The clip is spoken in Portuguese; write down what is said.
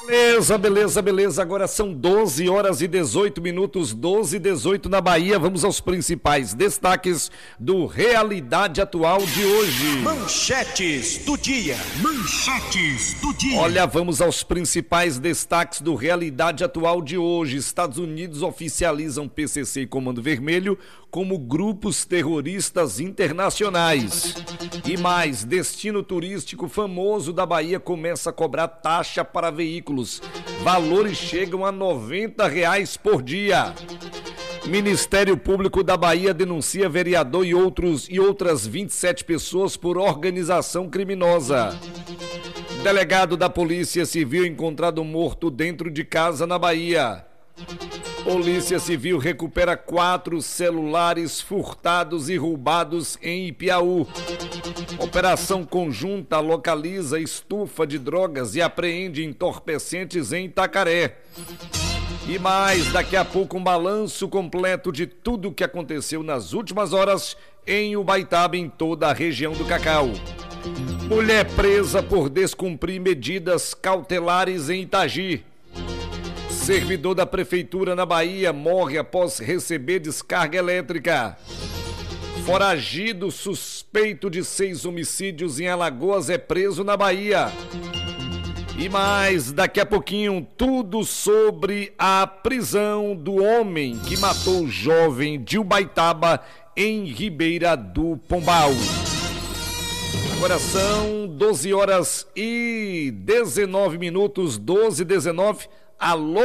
Beleza, beleza, beleza. Agora são 12 horas e 18 minutos, 12 e 18 na Bahia. Vamos aos principais destaques do Realidade Atual de hoje. Manchetes do dia. Manchetes do dia. Olha, vamos aos principais destaques do Realidade Atual de hoje. Estados Unidos oficializam PCC e Comando Vermelho como grupos terroristas internacionais. E mais, destino turístico famoso da Bahia começa a cobrar taxa para veículos. Valores chegam a R$90 por dia. Ministério Público da Bahia denuncia vereador e outras 27 pessoas por organização criminosa. Delegado da Polícia Civil encontrado morto dentro de casa na Bahia. Polícia Civil recupera 4 celulares furtados e roubados em Ipiaú. Operação conjunta localiza estufa de drogas e apreende entorpecentes em Itacaré. E mais, daqui a pouco um balanço completo de tudo o que aconteceu nas últimas horas em Ubaitaba e em toda a região do Cacau. Mulher presa por descumprir medidas cautelares em Itagi. Servidor da Prefeitura na Bahia morre após receber descarga elétrica. Foragido suspeito de 6 homicídios em Alagoas é preso na Bahia. E mais, daqui a pouquinho, tudo sobre a prisão do homem que matou o jovem de Ubaitaba em Ribeira do Pombal. Agora são 12 horas e 19 minutos, 12 e 19. Alô?